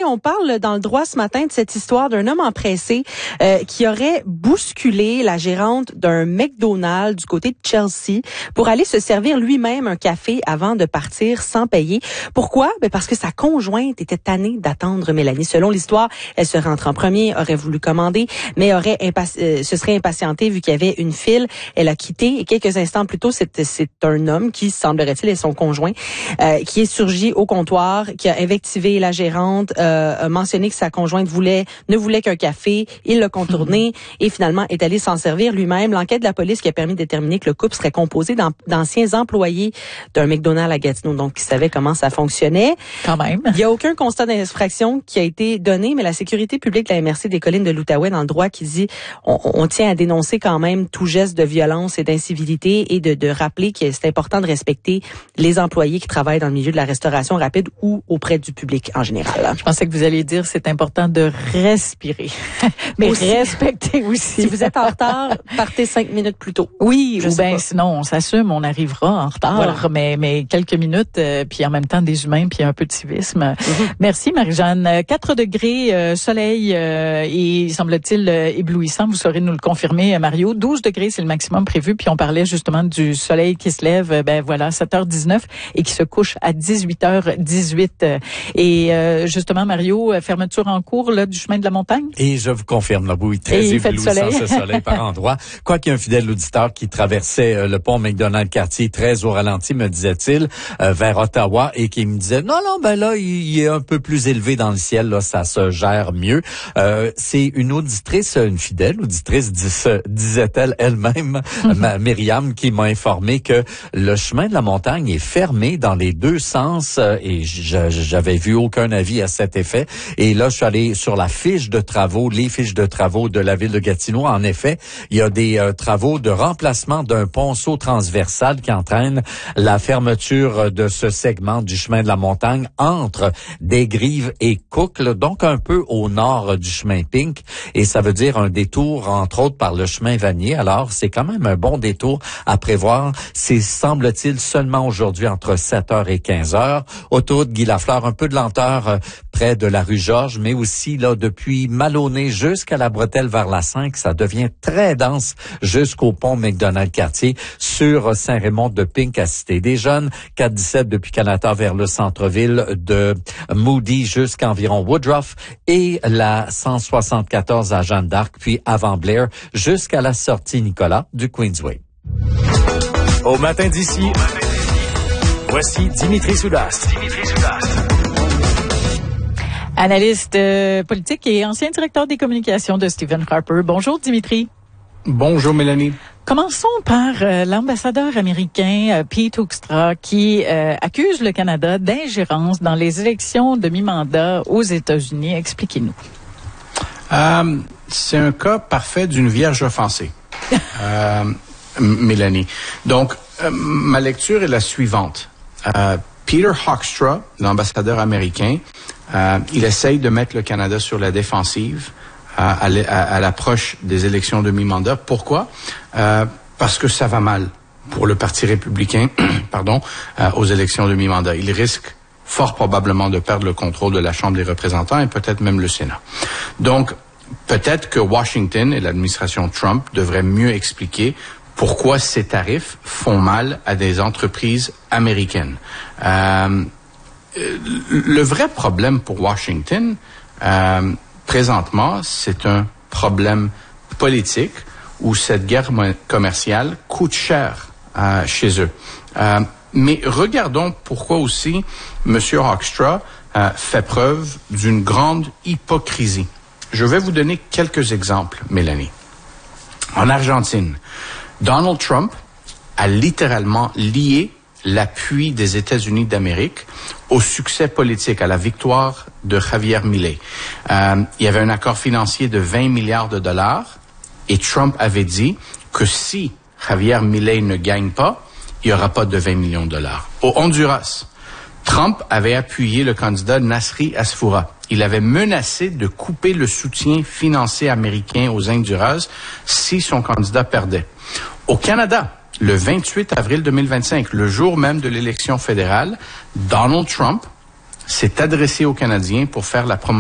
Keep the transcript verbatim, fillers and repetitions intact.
on parle dans le droit ce matin de cette histoire d'un homme empressé euh, qui aurait bousculé la gérante d'un McDonald's du côté de Chelsea pour aller se servir lui-même un café avant de partir sans payer. Pourquoi? Ben parce que sa conjointe était tannée d'attendre Mélanie. Selon l'histoire, elle se rentre en premier, aurait voulu commander, mais aurait impa- euh, se serait impatientée vu qu'il y avait une file. Elle a quitté et quelques instants plus tôt, c'est, c'est un homme qui, semblerait-il, est son conjoint, euh, qui est surgi au comptoir, qui a invectivé la gérante, euh, a mentionné que sa conjointe voulait ne voulait qu'un café, il l'a contourné et finalement est allé s'en servir lui-même. L'enquête de la police qui a permis de déterminer que le couple serait composé d'anciens employés d'un McDonald's à Gatineau, donc qui savaient comment ça fonctionnait. Quand même. Il n'y a aucun constat d'infraction qui a été donné, mais la sécurité publique de la M R C des Collines de l'Outaouais dans le droit qui dit on, on tient à dénoncer quand même tout geste de violence et d'incivilité et de, de rappeler que c'est important de respecter les employés qui travaillent dans le milieu de la restauration rapide ou auprès du public en général. Je pensais que vous alliez dire c'est important de respirer, mais aussi, respecter aussi. Si vous êtes en retard, partez cinq minutes plus tôt. Oui, ou bien sinon on s'assume, on arrivera en retard, voilà. mais mais quelques minutes, euh, puis en même temps des humains, puis un peu de civisme. Mm-hmm. Merci Marie-Jeanne. quatre degrés, euh, soleil euh, et semble-t-il euh, éblouissant, vous saurez nous le confirmer Mario. douze degrés, c'est le maximum prévu, puis on parlait justement du soleil qui se lève, euh, ben voilà, sept heures dix-neuf et qui se couche à dix-huit heures dix-huit. Et euh, justement Mario, fermeture en cours là du chemin de la montagne. Et je vous confirme, là, oui, très éblouissant soleil. Ce soleil par endroits. Quoi qu'il y ait un fidèle auditeur qui traversait euh, le pont McDonald-Cartier très au ralenti, me disait-il, euh, vers Ottawa, et qui me disait, non, non, ben là, il, il est un peu plus élevé dans le ciel, là, ça se gère mieux. Euh, c'est une auditrice, une fidèle auditrice, dis, disait-elle elle-même, Myriam, qui m'a informé que le chemin de la montagne est fermé dans les deux sens, euh, et j'avais vu aucun avis à cet effet. Et là, je suis allé sur la fiche de travaux, les fiches de travaux de la ville de Gatineau. En effet, il y a des euh, travaux de remplacement d'un ponceau transversal qui entraîne la fermeture de ce segment du chemin de la montagne entre Desgrives et Cook, là, donc un peu au nord du chemin Pink. Et ça veut dire un détour, entre autres, par le chemin Vanier. Alors, c'est quand même un bon détour à prévoir. C'est, semble-t-il, seulement aujourd'hui entre sept heures et quinze heures. Autoroute Guy Lafleur, un peu de lenteur euh, près de la rue Georges, mais aussi là depuis Maloney jusqu'à la bretelle vers la cinq, ça devient très dense jusqu'au pont McDonald-Cartier sur Saint-Raymond de Pink à Cité des Jeunes, quatre dix-sept depuis Canada vers le centre-ville de Moody jusqu'à environ Woodruff et la cent soixante-quatorze à Jeanne d'Arc, puis avant Blair jusqu'à la sortie Nicolas du Queensway. Au matin d'ici, voici Dimitri Soudas. Dimitri Soudas. Analyste euh, politique et ancien directeur des communications de Stephen Harper. Bonjour Dimitri. Bonjour Mélanie. Commençons par euh, l'ambassadeur américain euh, Pete Hoekstra qui euh, accuse le Canada d'ingérence dans les élections de mi-mandat aux États-Unis. Expliquez-nous. Euh, c'est un cas parfait d'une vierge offensée, euh, Mélanie. Donc, euh, ma lecture est la suivante. Euh, Peter Hoekstra, l'ambassadeur américain, euh, il essaye de mettre le Canada sur la défensive à, à, à l'approche des élections de mi-mandat. Pourquoi? Euh, parce que ça va mal pour le Parti républicain, pardon, euh, aux élections de mi-mandat. Il risque fort probablement de perdre le contrôle de la Chambre des représentants et peut-être même le Sénat. Donc, peut-être que Washington et l'administration Trump devraient mieux expliquer pourquoi ces tarifs font mal à des entreprises américaines. Euh, le vrai problème pour Washington, euh, présentement, c'est un problème politique où cette guerre commerciale coûte cher euh, chez eux. Euh, mais regardons pourquoi aussi M. Hoekstra euh, fait preuve d'une grande hypocrisie. Je vais vous donner quelques exemples, Mélanie. En Argentine, Donald Trump a littéralement lié l'appui des États-Unis d'Amérique au succès politique, à la victoire de Javier Milei. Euh, il y avait un accord financier de vingt milliards de dollars et Trump avait dit que si Javier Milei ne gagne pas, il n'y aura pas de vingt millions de dollars. Au Honduras, Trump avait appuyé le candidat Nasri Asfoura. Il avait menacé de couper le soutien financier américain aux Honduras si son candidat perdait. Au Canada, le vingt-huit avril deux mille vingt-cinq, le jour même de l'élection fédérale, Donald Trump s'est adressé aux Canadiens pour faire la promotion